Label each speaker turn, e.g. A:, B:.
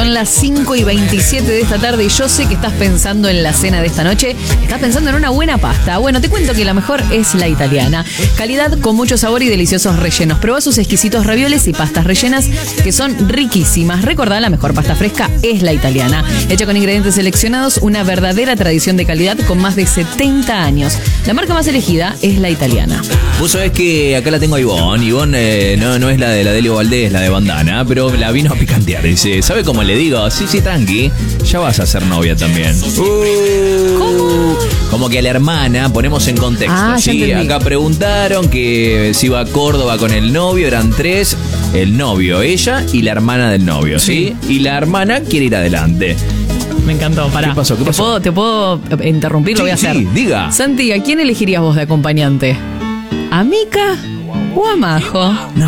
A: Son las 5:27 de esta tarde y yo sé que estás pensando en la cena de esta noche. Estás pensando en una buena pasta. Bueno, te cuento que la mejor es la italiana. Calidad con mucho sabor y deliciosos rellenos. Probá sus exquisitos ravioles y pastas rellenas que son riquísimas. Recordá, la mejor pasta fresca es la italiana. Hecha con ingredientes seleccionados, una verdadera tradición de calidad con más de 70 años. La marca más elegida es la italiana.
B: Vos sabés que acá la tengo a Ivonne. Ivonne no es la de la Delio Valdés, la de Bandana, pero la vino a picantear. Dice, ¿sabe cómo le digo? Sí, tranqui, ya vas a ser novia también.
A: ¿Cómo?
B: Como que a la hermana, ponemos en contexto. Sí, acá preguntaron que si iba a Córdoba con el novio, eran 3, el novio, ella y la hermana del novio, ¿sí? Y la hermana quiere ir adelante.
A: Me encantó, pará.
B: ¿Qué pasó?
A: ¿Te puedo interrumpir? Lo voy a hacer.
B: Sí, diga.
A: Santi, ¿a quién elegirías vos de acompañante? ¿A Mica o a Majo?